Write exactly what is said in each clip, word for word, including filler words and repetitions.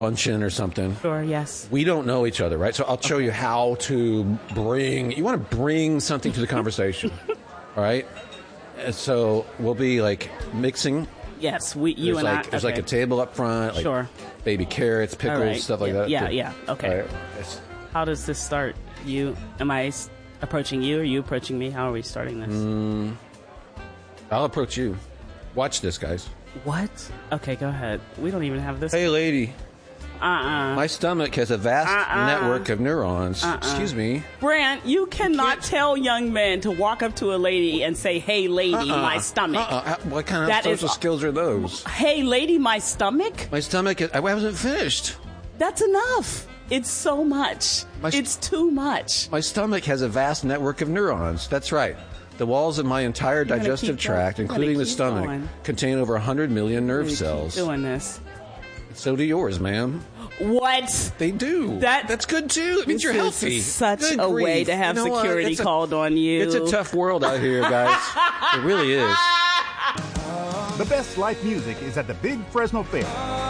luncheon or something. Sure, yes. We don't know each other, right? So I'll show okay. you how to bring, you want to bring something to the conversation, all right? And so we'll be like mixing. Yes, we, you there's and like, I. There's okay. like a table up front, like sure. baby carrots, pickles, right. stuff like yeah, that. Yeah, to, yeah, okay. Right. It's, how does this start? You, am I s- approaching you or you approaching me? How are we starting this? Mm, I'll approach you. Watch this, guys. What? Okay, go ahead. We don't even have this. Hey, lady. Uh-uh. My stomach has a vast uh-uh. network of neurons. Uh-uh. Excuse me. Brant, you cannot you tell young men to walk up to a lady and say, hey, lady, uh-uh. my stomach. Uh-uh. What kind of that social is, skills are those? Hey, lady, my stomach? My stomach, is, I wasn't finished. That's enough. It's so much. My, it's too much. My stomach has a vast network of neurons. That's right. The walls of my entire You're digestive tract, including the stomach, going. contain over one hundred million nerve Keep cells. doing this. So do yours, ma'am. What? They do. That, That's good, too. It means you're healthy. This is such good a grief. way to have you know security a, called on you. It's a tough world out here, guys. It really is. The best live music is at the Big Fresno Fair.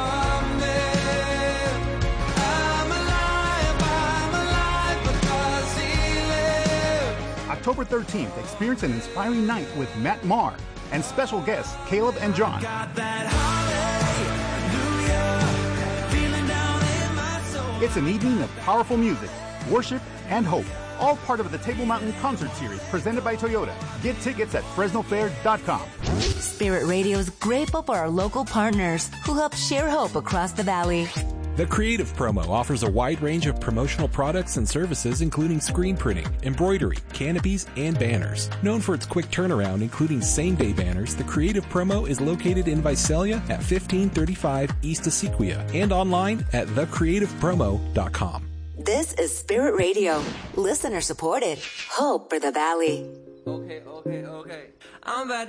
October thirteenth, experience an inspiring night with Matt Maher and special guests Caleb and John. It's an evening of powerful music, worship, and hope. All part of the Table Mountain Concert Series presented by Toyota. Get tickets at fresno fair dot com. Spirit Radio is grateful for our local partners who help share hope across the valley. The Creative Promo offers a wide range of promotional products and services, including screen printing, embroidery, canopies, and banners. Known for its quick turnaround, including same-day banners, the Creative Promo is located in Visalia at fifteen thirty-five East Asequia and online at the creative promo dot com. This is Spirit Radio, listener supported. Hope for the valley. Okay, okay, okay. I'm about